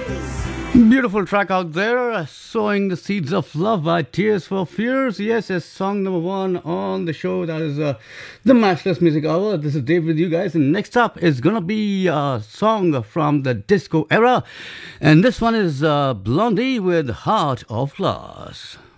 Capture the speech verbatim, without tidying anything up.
Beautiful track out there, Sowing the Seeds of Love by Tears for Fears. Yes, it's song number one on the show. That is uh, the Matchless Music Hour. This is Dave with you guys. And next up is going to be a song from the disco era. And this one is uh, Blondie with Heart of Glass.